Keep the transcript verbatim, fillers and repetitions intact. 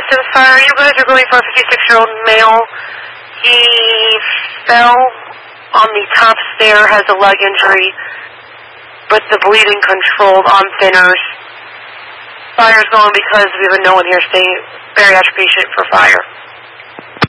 Hampton Fire. You guys are going for a fifty-six-year-old male. He fell on the top stair, has a leg injury, but the bleeding controlled on thinners. Fire's going because we have a no one here staying bariatric patient for fire.